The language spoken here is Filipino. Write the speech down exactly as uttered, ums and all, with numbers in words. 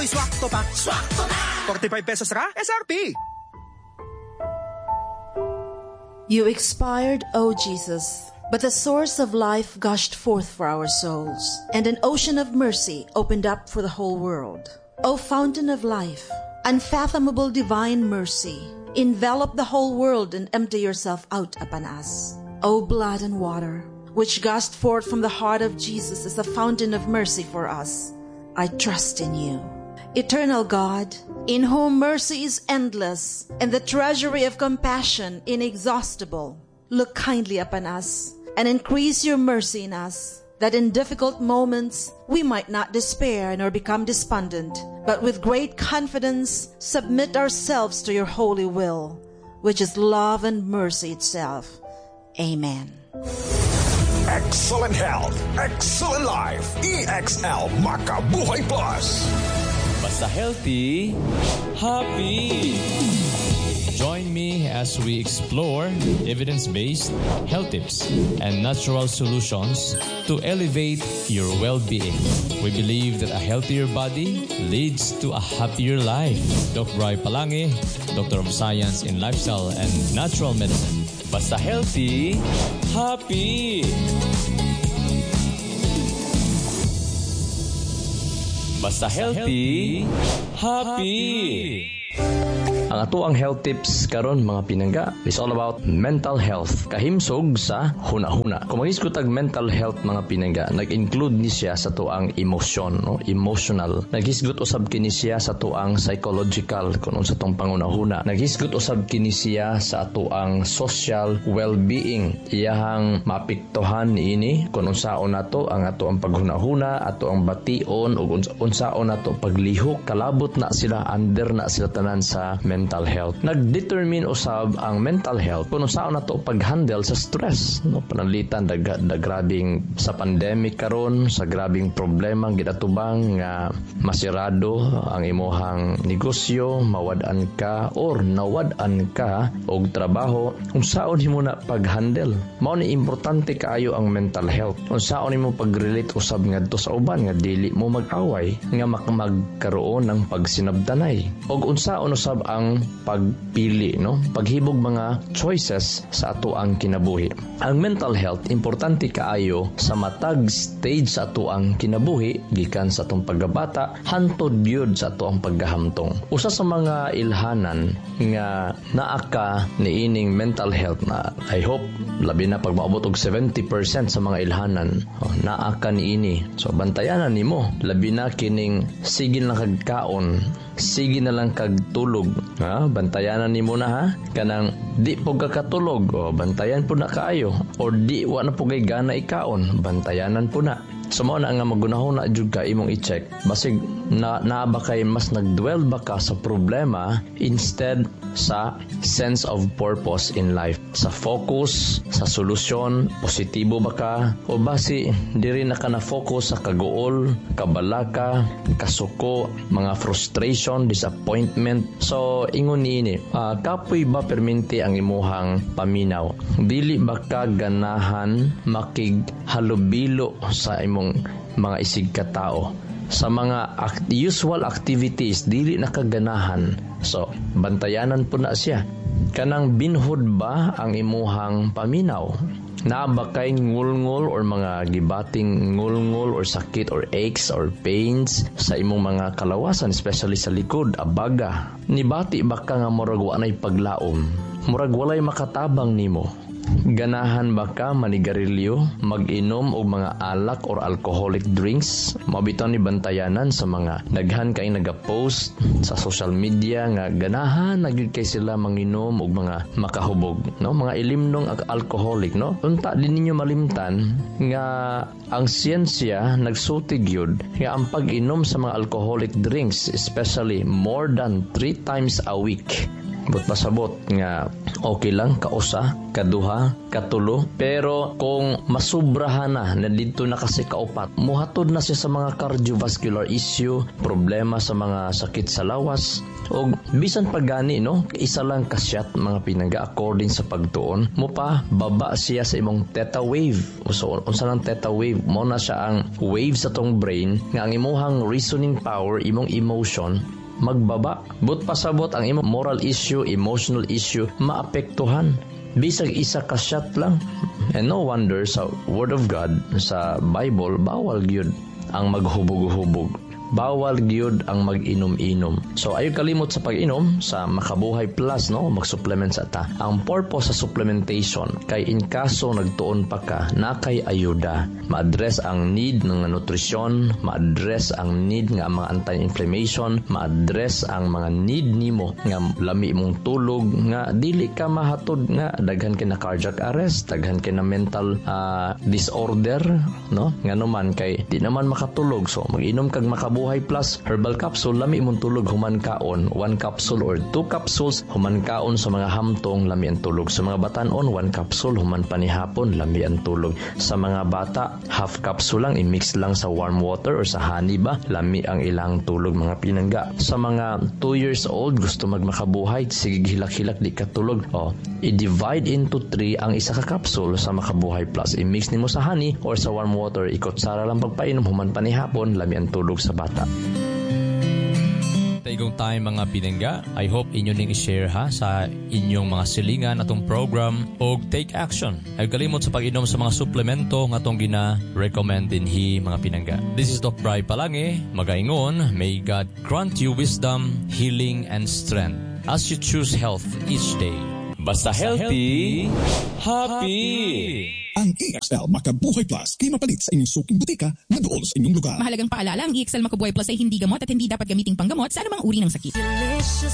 Swakto pa. Swakto na! forty-five pesos ra, S R P. You expired, O Jesus, but the source of life gushed forth for our souls, and an ocean of mercy opened up for the whole world. O fountain of life, unfathomable divine mercy, envelop the whole world and empty yourself out upon us. O blood and water, which gushed forth from the heart of Jesus as a fountain of mercy for us, I trust in you. Eternal God, in whom mercy is endless and the treasury of compassion inexhaustible, look kindly upon us and increase your mercy in us, that in difficult moments we might not despair nor become despondent, but with great confidence submit ourselves to your holy will, which is love and mercy itself. Amen. Excellent health, excellent life. E X L Makabuhay Plus. Basta healthy, happy. Join me as we explore evidence-based health tips and natural solutions to elevate your well-being. We believe that a healthier body leads to a happier life. Doctor Roy Palangi, Doctor of Science in Lifestyle and Natural Medicine. Basta healthy, happy. Basta healthy, happy. Ang ato ang health tips karon mga pinangga is all about mental health. Kahimsog sa hunahuna. Kung mag-isgot ang mental health mga pinangga, nag-include ni siya sa tuang emotion, no? Emotional. Nag-isgot usab kini siya sa tuang psychological kuno sa tong pangunahuna. Nag-isgot usab kini siya sa tuang social well-being. Iyahang mapiktuhan niini kung unsaon nato ang ato ang paghunahuna, ato ang bation ug unsaon nato paglihok. Kalabot na sila, under na sila tanan sa mental health. Nag-determine usab ang mental health kung saan na to pag-handle sa stress. No? Panalitan da, da grabing sa pandemic karon, sa grabing problema gidatubang nga masirado ang imuhang negosyo, mawad-an ka or nawad-an ka og trabaho, kung saan himo na pag-handle. Mao ni importante kaayo ang mental health. Kung saan nimo pag-relate usab ngadto sa uban nga dili mo mag-away, nga magkaroon ng pagsinabdanay. Og unsaon usab ang pagpili, no? Paghibog mga choices sa ato ang kinabuhi. Ang mental health importante kaayo sa matag stage sa ato ang kinabuhi gikan sa atong pagkabata hantod gyud sa ato ang paggahamtong. Usa sa mga ilhanan nga naa ka niining mental health na I hope labi na pag maabot og seventy percent sa mga ilhanan oh, naa ka niini. So bantayanan nimo labi na kining sige lang kagkaon, sige na lang kagtulog. Ha, bantayanan nimo na ha kanang di po kakatulog o bantayan po na kaayo or di wa na po kay gana ikaon bantayanan po na. So mo na nga magunahon na jud ka imong i-check basig na naa ba kay mas nagdwell ba ka sa problema instead sa sense of purpose in life, sa focus sa solusyon, positibo ba ka o basi diri na ka na focus sa kagool, kabalaka, kasuko, mga frustration, disappointment. So ingon niini, uh, kapoy ba perminti ang imuhang paminaw? Dili ba ka ganahan makighalubilo sa imong mga isig ka tao? Sa mga act- usual activities dili nakaganahan. So bantayanan po na siya. Kanang binhod ba ang imuhang paminaw? Naa ba kay ngulngol or mga gibating ngulngol or sakit or aches or pains sa imong mga kalawasan, especially sa likod, abaga? Nibati ba ka nga murag walay paglaom? Murag walay makatabang nimo? Ganahan ba ka manigarilyo, mag-inom og mga alak or alcoholic drinks? Mabitaw ni bantayanan sa mga daghan kay nagapost sa social media nga ganahan nagyud kay sila manginom og mga makahubog, no? Mga ilimnong alcoholic, no? Unta din ninyo malimtan nga ang siyensya nagsutig yun nga ang pag-inom sa mga alcoholic drinks, especially more than three times a week, But pasabot nga okay lang kausa, kaduha, katulo, pero kung masubrahan na na dito na kasi kaupat, muhatod na siya sa mga cardiovascular issue, problema sa mga sakit sa lawas, o bisan pagani no, isa lang kasyat mga pinangga according sa pagtuon mo pa baba siya sa imong theta wave. So unsa nang theta wave? Mo na siya ang wave sa tong brain nga ang imong reasoning power, imong emotion magbaba. But pasabot ang imong moral issue, emotional issue maapektuhan. Bisag isa ka shot lang. And no wonder sa Word of God, sa Bible, bawal gyud ang maghubog-hubog. Bawal gyud ang mag-inom-inom. So ayo kalimot sa pag-inom sa Makabuhay Plus, no, mag-supplement sa ta. Ang purpose sa supplementation kay in kaso nagtuon pa ka na kay ayuda, ma-address ang need ng nutrisyon, ma-address ang need nga mga anti-inflammation, ma-address ang mga need nimo nga lami mong tulog, nga dili ka mahatod nga daghan kay na cardiac arrest, daghan kay na mental uh, disorder, no, nga naman kay di naman makatulog. So mag-inom kag Makabuhay Buhay Plus Herbal Capsule, lami mong tulog human kaon, one capsule or two capsules human kaon sa mga hamtong, lami ang tulog. Sa mga batanon, one capsule human panihapon, lami ang tulog. Sa mga bata, half capsule lang, i-mix lang sa warm water or sa honey ba, lami ang ilang tulog mga pinangga. Sa mga two years old, gusto magmakabuhay, sige hilak-hilak di katulog, o i-divide into three ang isa ka capsule sa Makabuhay Plus. I-mix nimo sa honey or sa warm water, ikutsara lang pagpainom human panihapon, lami ang tulog sa bata. Taigong time mga pinangga, I hope inyo ning i-share ha sa inyong mga silingan atong program o take action. Ay kalimot sa pag-inom sa mga suplemento nga atong gina-recommend dinhi mga pinangga. This is Doc Bry Palange, magaingon, may God grant you wisdom, healing, and strength as you choose health each day. Basta healthy, happy! Ang E X L Makabuhay Plus kay mapalit sa inyong suking butika na dool sa inyong lugar. Mahalagang paalala, ang E X L Makabuhay Plus ay hindi gamot at hindi dapat gamiting panggamot sa anumang uri ng sakit.